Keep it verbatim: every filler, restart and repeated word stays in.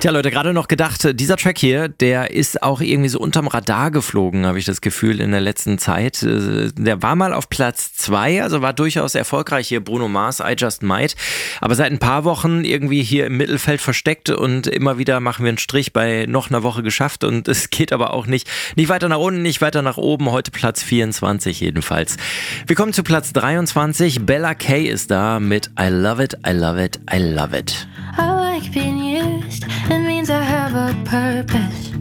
Tja, Leute, gerade noch gedacht, dieser Track hier, der ist auch irgendwie so unterm Radar geflogen, habe ich das Gefühl, in der letzten Zeit. Der war mal auf Platz zwei, also war durchaus erfolgreich hier, Bruno Mars, I Just Might. Aber seit ein paar Wochen irgendwie hier im Mittelfeld versteckt und immer wieder machen wir einen Strich bei noch einer Woche geschafft und es geht aber auch nicht, nicht weiter nach unten, nicht weiter nach oben. Heute Platz vierundzwanzig jedenfalls. Wir kommen zu Platz dreiundzwanzig. Bella K ist da mit I Love It, I Love It, I Love It. I like being used, it means I have a purpose.